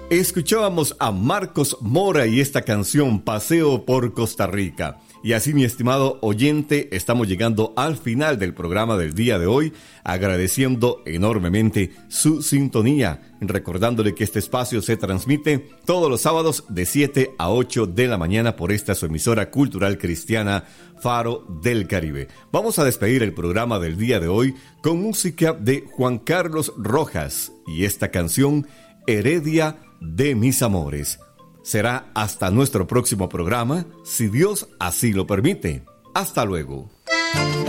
Escuchábamos a Marcos Mora y esta canción Paseo por Costa Rica. Y así, mi estimado oyente, estamos llegando al final del programa del día de hoy, agradeciendo enormemente su sintonía, recordándole que este espacio se transmite todos los sábados de 7 a 8 de la mañana por esta su emisora cultural cristiana Faro del Caribe. Vamos a despedir el programa del día de hoy con música de Juan Carlos Rojas y esta canción Heredia de mis amores. Será hasta nuestro próximo programa, si Dios así lo permite. Hasta luego.